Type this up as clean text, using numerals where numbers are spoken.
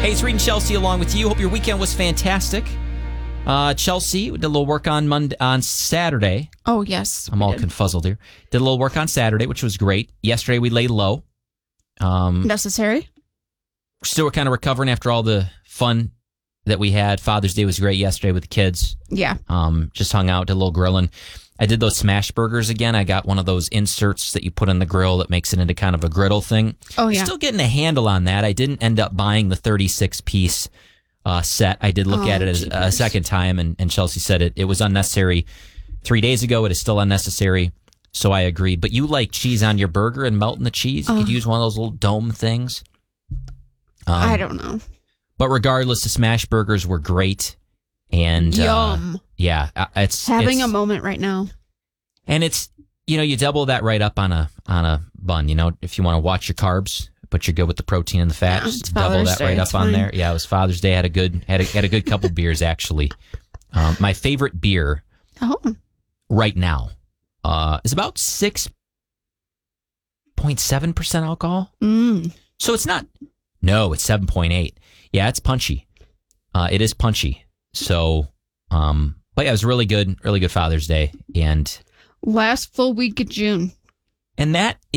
Hey, it's Reed and Chelsea along with you. Hope your weekend was fantastic. Chelsea did a little work on Saturday. Oh, yes. I'm all confuzzled here. Did a little work on Saturday, which was great. Yesterday, we laid low. Necessary? Still kind of recovering after all the fun that we had. Father's Day was great yesterday with the kids. Yeah. Just hung out, did a little grilling. I did those smash burgers again. I got one of those inserts that you put in the grill that makes it into kind of a griddle thing. Oh, yeah. Still getting a handle on that. I didn't end up buying the 36-piece set. I did look at it as a second time, and Chelsea said it was unnecessary 3 days ago. It is still unnecessary, so I agreed. But you like cheese on your burger and melting the cheese? You could use one of those little dome things. I don't know. But regardless, the smash burgers were great. And Yum. Yeah, it's having a moment right now. And it's, you double that right up on a bun. If you want to watch your carbs, but you're good with the protein and the fat, Yeah, just double that right up on there. Yeah, it was Father's Day. Had a good couple beers actually. My favorite beer right now is about 6.7% alcohol. So it's not. No, it's 7.8. Yeah, it's punchy. It is punchy. So, but yeah, it was really good Father's Day, and last full week of June, and that